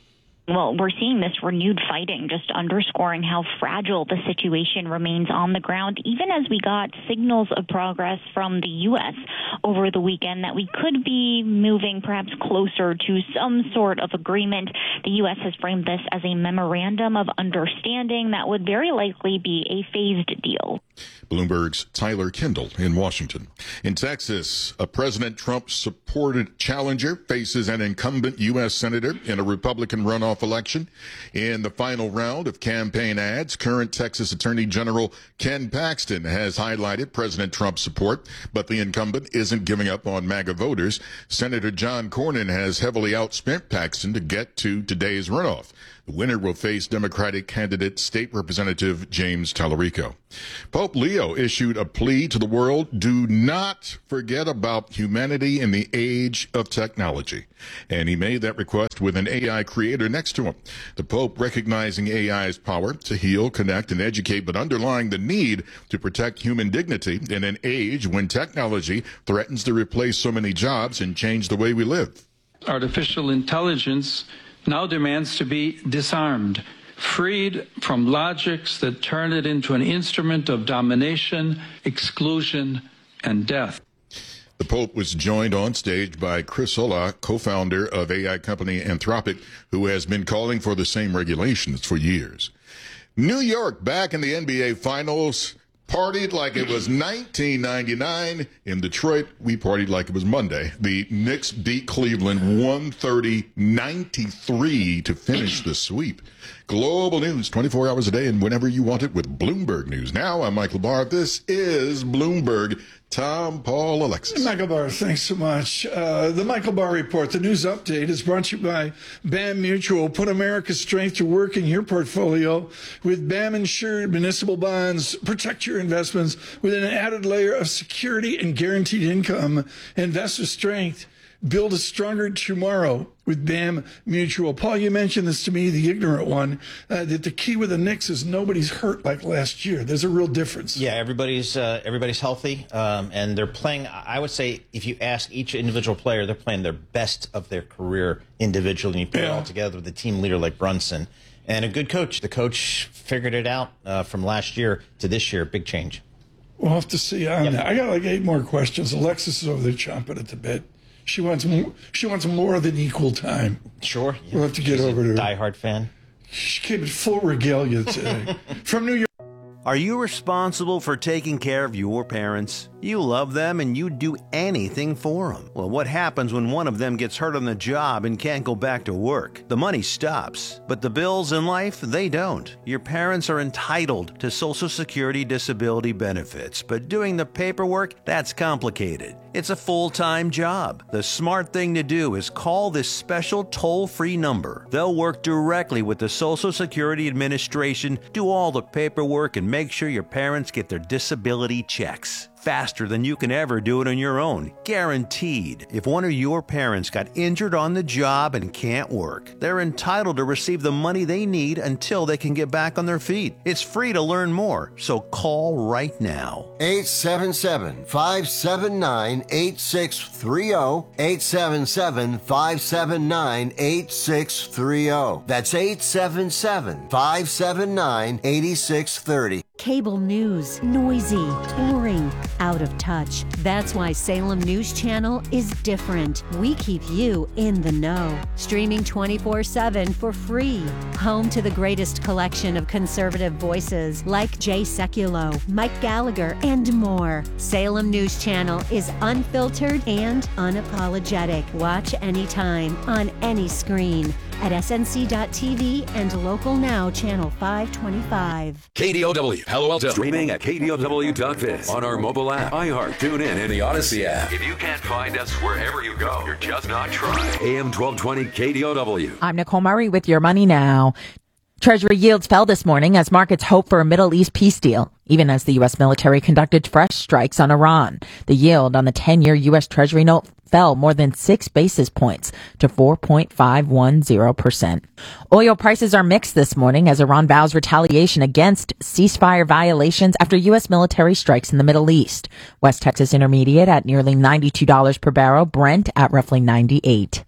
Well, we're seeing this renewed fighting, just underscoring how fragile the situation remains on the ground, even as we got signals of progress from the U S over the weekend that we could be moving perhaps closer to some sort of agreement. The U S has framed this as a memorandum of understanding that would very likely be a phased deal. Bloomberg's Tyler Kendall in Washington. In Texas, a President Trump-supported challenger faces an incumbent U S senator in a Republican runoff election. In the final round of campaign ads, current Texas Attorney General Ken Paxton has highlighted President Trump's support, but the incumbent isn't giving up on MAGA voters. Senator John Cornyn has heavily outspent Paxton to get to today's runoff. The winner will face Democratic candidate State Representative James Tallarico. Pope Leo issued a plea to the world: do not forget about humanity in the age of technology. And he made that request with an A I creator next to him. The Pope recognizing A I's power to heal, connect, and educate, but underlying the need to protect human dignity in an age when technology threatens to replace so many jobs and change the way we live. Artificial intelligence now demands to be disarmed, freed from logics that turn it into an instrument of domination, exclusion, and death. The Pope was joined on stage by Chris Olah, co-founder of A I company Anthropic, who has been calling for the same regulations for years. New York back in the N B A Finals. Partied like it was nineteen ninety-nine. In Detroit, we partied like it was Monday. The Knicks beat Cleveland one thirty ninety-three to finish the sweep. Global news, twenty-four hours a day and whenever you want it with Bloomberg News. Now, I'm Michael Barr. This is Bloomberg. Tom, Paul, Alexis. Michael Barr, thanks so much. Uh, the Michael Barr Report, the news update, is brought to you by B A M Mutual. Put America's strength to work in your portfolio with B A M insured municipal bonds. Protect your investments with an added layer of security and guaranteed income. Investor strength. Build a stronger tomorrow with B A M Mutual. Paul, you mentioned this to me, the ignorant one, uh, that the key with the Knicks is nobody's hurt like last year. There's a real difference. Yeah, everybody's uh, everybody's healthy, um, and they're playing. I would say if you ask each individual player, they're playing their best of their career individually. And you put yeah. it all together with a team leader like Brunson and a good coach. The coach figured it out uh, from last year to this year. Big change. We'll have to see on yep. that. I got like eight more questions. Alexis is over there chomping at the bit. She wants more, she wants more than equal time. Sure. We'll have to get She's over to her. Diehard fan. She came in full regalia today. From New York. Are you responsible for taking care of your parents? You love them and you'd do anything for them. Well, what happens when one of them gets hurt on the job and can't go back to work? The money stops, but the bills in life, they don't. Your parents are entitled to Social Security disability benefits, but doing the paperwork, that's complicated. It's a full-time job. The smart thing to do is call this special toll-free number. They'll work directly with the Social Security Administration, do all the paperwork, and make sure your parents get their disability checks. Faster than you can ever do it on your own. Guaranteed. If one of your parents got injured on the job and can't work, they're entitled to receive the money they need until they can get back on their feet. It's free to learn more, so call right now. eight seven seven, five seven nine, eight six three zero. eight seven seven, five seven nine, eight six three zero. That's eight seven seven, five seven nine, eight six three zero. Cable news, noisy, boring, out of touch. That's why Salem News Channel is different. We keep you in the know. Streaming twenty-four seven for free. Home to the greatest collection of conservative voices like Jay Sekulow, Mike Gallagher, and more. Salem News Channel is unfiltered and unapologetic. Watch anytime, on any screen. At S N C dot T V and Local Now Channel five twenty-five. K D O W, Palo Alto. Streaming at K D O W dot biz. On our mobile app, iHeart, TuneIn, and the Odyssey app. If you can't find us wherever you go, you're just not trying. A M twelve twenty K D O W. I'm Nicole Murray with Your Money Now. Treasury yields fell this morning as markets hope for a Middle East peace deal, even as the U S military conducted fresh strikes on Iran. The yield on the ten-year U S Treasury note fell more than six basis points to four point five one zero percent. Oil prices are mixed this morning as Iran vows retaliation against ceasefire violations after U S military strikes in the Middle East. West Texas Intermediate at nearly ninety-two dollars per barrel, Brent at roughly ninety-eight.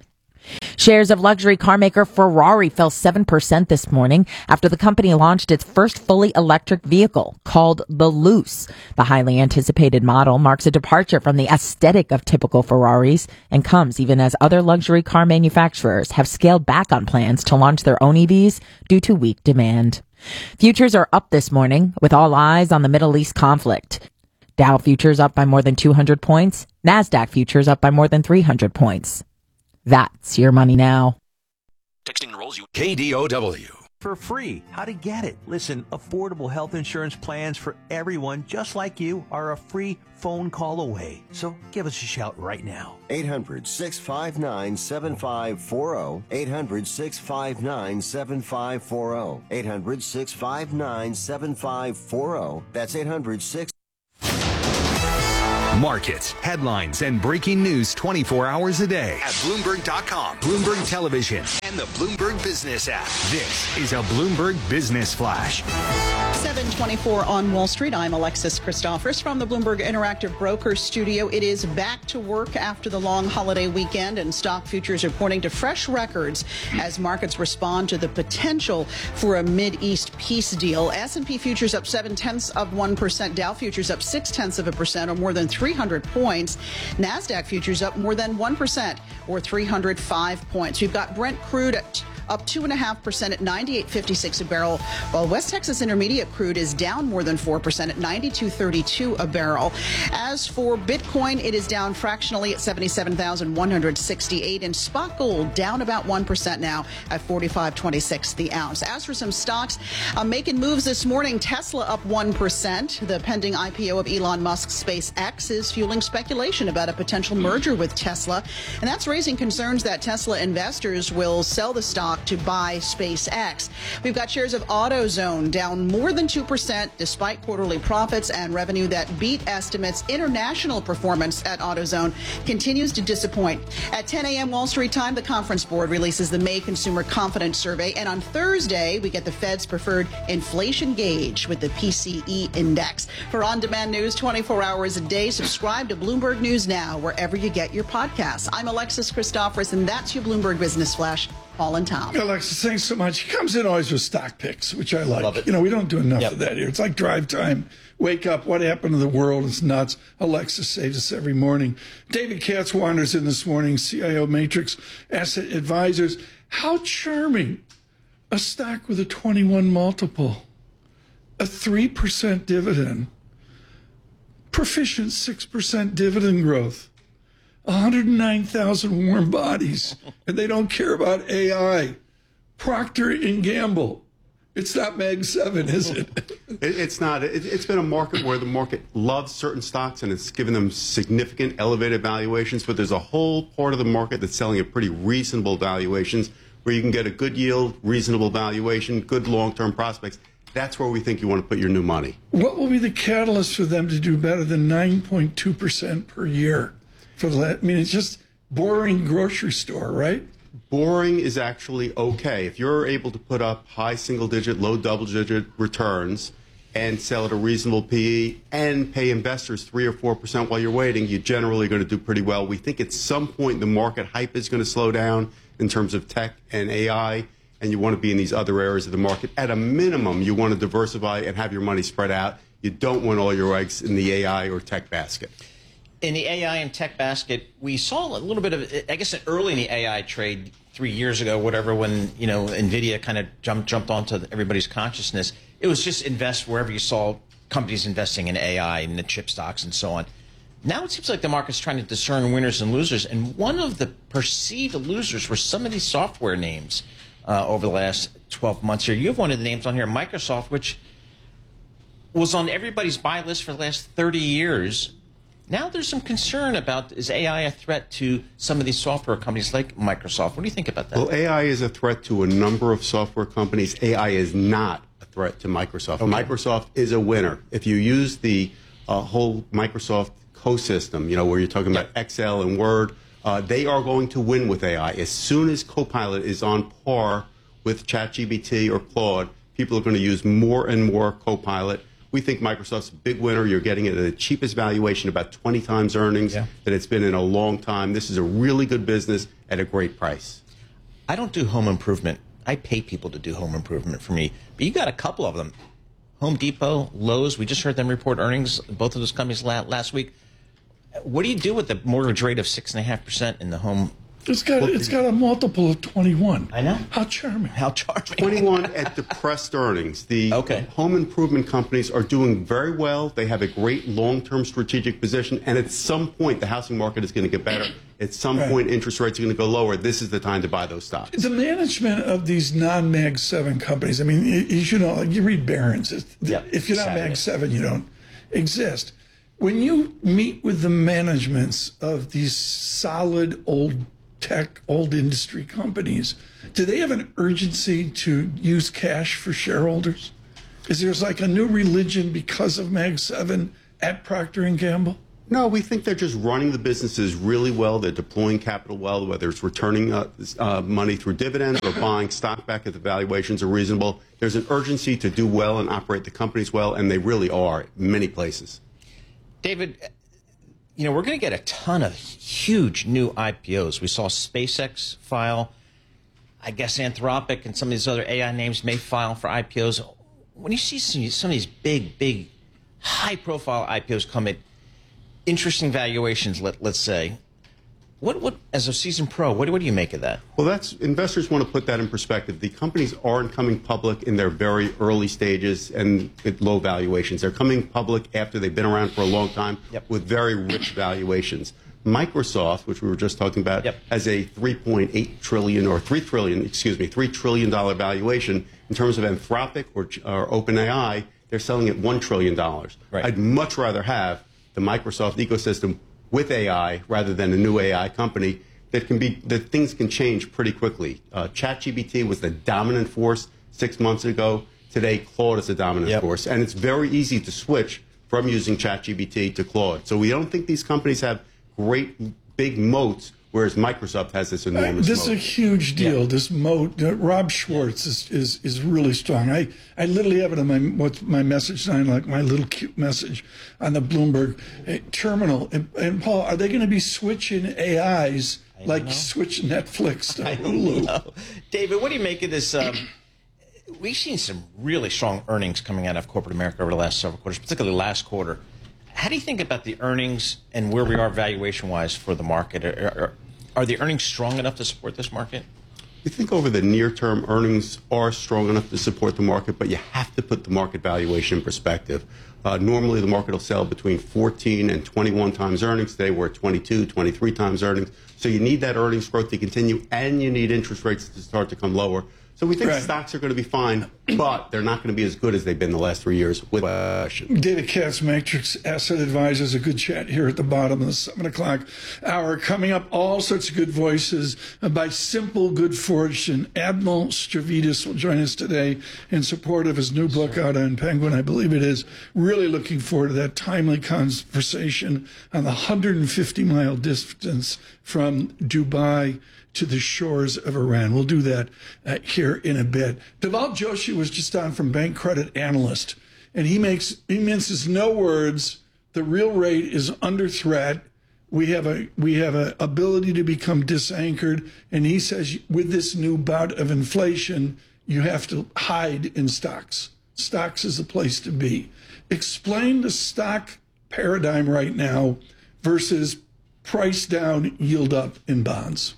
Shares of luxury car maker Ferrari fell seven percent this morning after the company launched its first fully electric vehicle called the Luce. The highly anticipated model marks a departure from the aesthetic of typical Ferraris and comes even as other luxury car manufacturers have scaled back on plans to launch their own E Vs due to weak demand. Futures are up this morning with all eyes on the Middle East conflict. Dow futures up by more than two hundred points. NASDAQ futures up by more than three hundred points. That's your money now. Texting enrolls you. K D O W. For free. How to get it? Listen, affordable health insurance plans for everyone just like you are a free phone call away. So give us a shout right now. eight hundred, six five nine, seven five four zero. eight hundred, six five nine, seven five four zero. eight hundred, six five nine, seven five four zero. That's eight hundred, six Markets, headlines, and breaking news twenty-four hours a day at Bloomberg dot com, Bloomberg Television, and the Bloomberg Business app. This is a Bloomberg Business Flash. seven twenty-four on Wall Street. I'm Alexis Christophers from the Bloomberg Interactive Brokers studio. It is back to work after the long holiday weekend, and stock futures are pointing to fresh records as markets respond to the potential for a Mid-East peace deal. S and P futures up seven tenths of one percent. Dow futures up six tenths of a percent, or more than three hundred points. NASDAQ futures up more than one percent, or three hundred five points. We've got Brent crude at up two point five percent at ninety-eight fifty-six a barrel, while West Texas Intermediate crude is down more than four percent at ninety-two thirty-two a barrel. As for Bitcoin, it is down fractionally at seventy-seven thousand one hundred sixty-eight, and spot gold down about one percent now at forty-five twenty-six the ounce. As for some stocks uh, making moves this morning, Tesla up one percent. The pending I P O of Elon Musk's SpaceX is fueling speculation about a potential merger with Tesla, and that's raising concerns that Tesla investors will sell the stock to buy SpaceX. We've got shares of AutoZone down more than two percent despite quarterly profits and revenue that beat estimates. International performance at AutoZone continues to disappoint. At ten a.m. Wall Street time, the Conference Board releases the May Consumer Confidence Survey, and on Thursday, we get the Fed's preferred inflation gauge with the P C E index. For on-demand news twenty-four hours a day, subscribe to Bloomberg News Now wherever you get your podcasts. I'm Alexis Christophers, and that's your Bloomberg Business Flash. Paul and Tom. Alexis, thanks so much. He comes in always with stock picks, which I like. Love it. You know, we don't do enough Yep. of that here. It's like drive time. Wake up. What happened to the world? It's nuts. Alexis saves us every morning. David Katz wanders in this morning, C I O Matrix Asset Advisors. How charming. A stock with a twenty-one multiple, a three percent dividend, proficient six percent dividend growth. one hundred nine thousand warm bodies, and they don't care about A I. Procter and Gamble. It's not Mag seven, is it? it it's not. It, it's been a market where the market loves certain stocks, and it's given them significant elevated valuations, but there's a whole part of the market that's selling at pretty reasonable valuations, where you can get a good yield, reasonable valuation, good long-term prospects. That's where we think you want to put your new money. What will be the catalyst for them to do better than nine point two percent per year? For the, I mean, it's just boring grocery store, right? Boring is actually okay. If you're able to put up high single-digit, low double-digit returns and sell at a reasonable P E and pay investors three or four percent while you're waiting, you're generally going to do pretty well. We think at some point the market hype is going to slow down in terms of tech and A I, and you want to be in these other areas of the market. At a minimum, you want to diversify and have your money spread out. You don't want all your eggs in the A I or tech basket. In the A I and tech basket, we saw a little bit of, I guess, early in the A I trade three years ago, whatever, when, you know, NVIDIA kind of jumped jumped onto everybody's consciousness. It was just invest wherever you saw companies investing in A I and the chip stocks and so on. Now it seems like the market's trying to discern winners and losers, and one of the perceived losers were some of these software names uh, over the last twelve months here. You have one of the names on here, Microsoft, which was on everybody's buy list for the last thirty years. Now there's some concern about, is A I a threat to some of these software companies like Microsoft? What do you think about that? Well, A I is a threat to a number of software companies. A I is not a threat to Microsoft. Okay. Microsoft is a winner. If you use the uh, whole Microsoft ecosystem, you know, where you're talking about Excel and Word, uh, they are going to win with A I. As soon as Copilot is on par with ChatGPT or Claude, people are going to use more and more Copilot. We think Microsoft's a big winner. You're getting it at the cheapest valuation, about twenty times earnings Yeah. that it's been in a long time. This is a really good business at a great price. I don't do home improvement. I pay people to do home improvement for me. But you got a couple of them. Home Depot, Lowe's, we just heard them report earnings, both of those companies la- last week. What do you do with the mortgage rate of six point five percent in the home? It's got Well, it's got a multiple of twenty-one. I know. How charming. How charming. twenty-one at depressed earnings. The Okay. home improvement companies are doing very well. They have a great long-term strategic position. And at some point, the housing market is going to get better. At some Right. point, interest rates are going to go lower. This is the time to buy those stocks. The management of these non-Mag seven companies, I mean, you, you should know, like you read Barron's. It's- Yep, If you're not Saturday. Mag seven, you don't exist. When you meet with the managements of these solid old tech, old industry companies, do they have an urgency to use cash for shareholders? Is there like a new religion because of Mag seven at Procter and Gamble? No, we think they're just running the businesses really well. They're deploying capital well, whether it's returning uh, uh, money through dividends or buying stock back if the valuations are reasonable. There's an urgency to do well and operate the companies well, and they really are in many places. David, you know, we're going to get a ton of huge new I P Os. We saw SpaceX file. I guess Anthropic and some of these other A I names may file for I P Os. When you see some, some of these big, big, high-profile I P Os come at interesting valuations, let, let's say, what, what, as a seasoned pro, what, what do you make of that? Well, that's investors want to put that in perspective. The companies aren't coming public in their very early stages and at low valuations. They're coming public after they've been around for a long time Yep. with very rich valuations. Microsoft, which we were just talking about, Yep. has a three point eight trillion or three trillion, excuse me, three trillion dollar valuation. In terms of Anthropic or, or OpenAI, they're selling at one trillion dollars. Right. I'd much rather have the Microsoft ecosystem with A I rather than a new A I company that can be that things can change pretty quickly. Uh, ChatGPT was the dominant force six months ago. Today, Claude is the dominant Yep. force, and it's very easy to switch from using ChatGPT to Claude. So we don't think these companies have great big moats, whereas Microsoft has this enormous This is a moat. huge deal. This moat. Uh, Rob Schwartz is, is is really strong. I, I literally have it on my what's my message sign, like my little cute message on the Bloomberg uh, terminal. And, and Paul, are they going to be switching A Is like know. switch Netflix to I Hulu? don't know. David, what do you make of this? Um, we've seen some really strong earnings coming out of corporate America over the last several quarters, particularly last quarter. How do you think about the earnings and where we are valuation-wise for the market? Are, are, are the earnings strong enough to support this market? We think over the near term, earnings are strong enough to support the market, but you have to put the market valuation in perspective. Uh, normally, the market will sell between fourteen and twenty-one times earnings. Today, we're at twenty-two, twenty-three times earnings. So you need that earnings growth to continue, and you need interest rates to start to come lower. So we think Right. stocks are going to be fine, but they're not going to be as good as they've been the last three years. With question. David Katz, Matrix Asset Advisors, a good chat here at the bottom of the seven o'clock hour. Coming up, all sorts of good voices by Simple Good Fortune. Admiral Stavridis will join us today in support of his new book out on Penguin, I believe it is. Really looking forward to that timely conversation on the one hundred fifty mile distance from Dubai to the shores of Iran. We'll do that uh, here in a bit. Deval Joshi was just on from Bank Credit Analyst, and he makes he minces no words. The real rate is under threat. We have a we have a ability to become disanchored, and he says with this new bout of inflation, you have to hide in stocks. Stocks is the place to be. Explain the stock paradigm right now versus price down, yield up in bonds.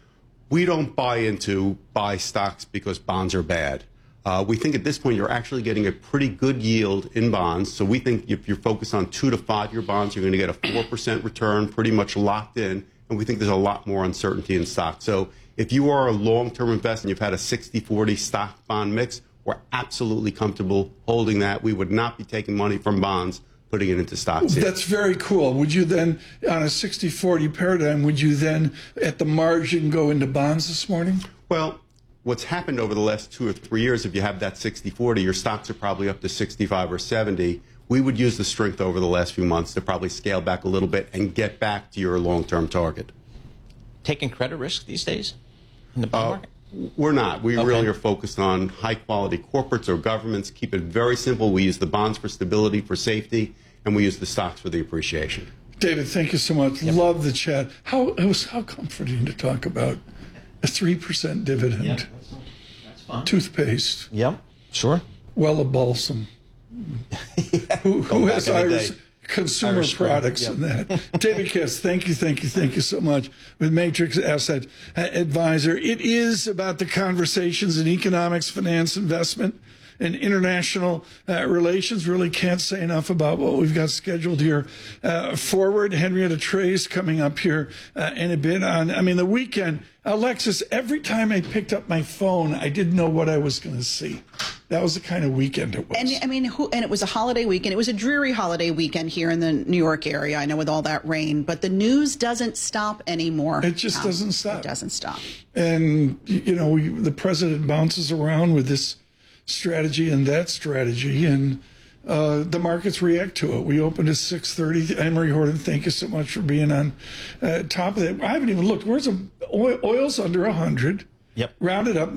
We don't buy into buy stocks because bonds are bad. Uh, we think at this point you're actually getting a pretty good yield in bonds. So we think if you're focused on two to five year bonds, you're going to get a four percent return pretty much locked in. And we think there's a lot more uncertainty in stocks. So if you are a long-term investor and you've had a sixty forty stock bond mix, we're absolutely comfortable holding that. We would not be taking money from bonds, putting it into stocks. That's very cool. Would you then, on a sixty forty paradigm, would you then, at the margin, go into bonds this morning? Well, what's happened over the last two or three years, if you have that sixty forty, your stocks are probably up to sixty-five or seventy. We would use the strength over the last few months to probably scale back a little bit and get back to your long-term target. Taking credit risk these days in the bond Uh, market? We're not. We Okay. really are focused on high-quality corporates or governments. Keep it very simple. We use the bonds for stability, for safety, and we use the stocks for the appreciation. David, thank you so much. Yep. Love the chat. How it was how comforting to talk about a three percent dividend. Yeah, that's, that's fine. Toothpaste. Yep, sure. Wella Balsam. Who, who has Irish consumer Irish Spring. products Yep. in that? David Kiss, thank you, thank you, thank you so much. With Matrix Asset Advisor, it is about the conversations in economics, finance, investment, and international uh, relations. Really can't say enough about what we've got scheduled here uh, forward. Henrietta Trey's coming up here uh, in a bit. On, I mean, the weekend, Alexis, every time I picked up my phone, I didn't know what I was going to see. That was the kind of weekend it was. And I mean, who, and it was a holiday weekend. It was a dreary holiday weekend here in the New York area. I know with all that rain, but the news doesn't stop anymore. It just Um, doesn't stop. It doesn't stop. And, you know, we, the president bounces around with this strategy and that strategy, and uh, the markets react to it. We opened at six thirty. Anne-Marie Horton, thank you so much for being on uh, top of it. I haven't even looked. Where's a, oil, oil's under one hundred. Yep. Rounded up.